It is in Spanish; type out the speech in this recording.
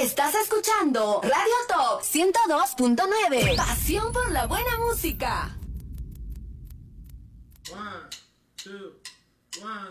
Estás escuchando Radio Top 102.9. Pasión por la buena música. 1, 2, 1,